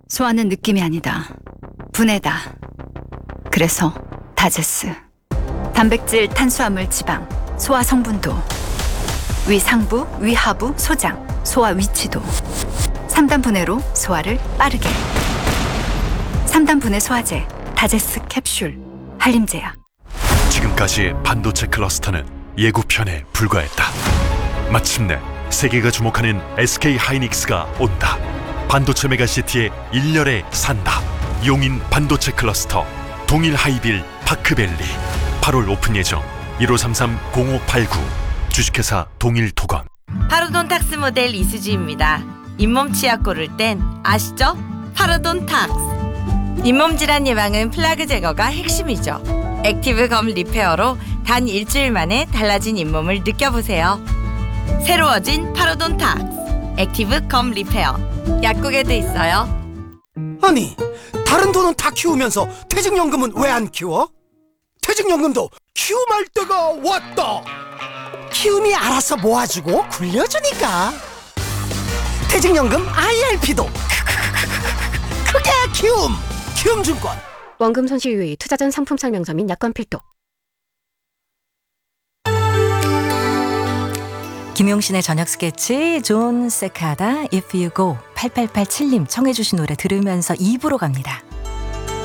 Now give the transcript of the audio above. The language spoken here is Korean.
소화는 느낌이 아니다. 분해다. 그래서 다제스. 단백질, 탄수화물, 지방, 소화 성분도, 위 상부, 위 하부, 소장, 소화 위치도 3단 분해로 소화를 빠르게. 3단 분해 소화제, 다제스 캡슐, 한림제약. 지금까지 반도체 클러스터는 예고편에 불과했다. 마침내 세계가 주목하는 SK 하이닉스가 온다. 반도체 메가시티의 일렬에 산다. 용인 반도체 클러스터 동일 하이빌 파크밸리 8월 오픈 예정. 1533-0589 주식회사 동일토건. 파로돈탁스 모델 이수지입니다. 잇몸 치약 고를 땐 아시죠? 파로돈탁스. 잇몸 질환 예방은 플라그 제거가 핵심이죠. 액티브 검 리페어로 단 일주일 만에 달라진 잇몸을 느껴보세요. 새로워진 파로돈탁스 액티브 검 리페어. 약국에도 있어요. 아니, 다른 돈은 다 키우면서 퇴직연금은 왜 안 키워? 퇴직연금도 키움할 때가 왔다. 키움이 알아서 모아주고 굴려주니까. 퇴직연금 IRP도 크게 키움. 키움증권. 원금 손실 유의, 투자 전 상품 설명서 및 약관 필독. 김용신의 저녁 스케치 존 세카다 If You Go 8887님 청해 주신 노래 들으면서 2부로 갑니다.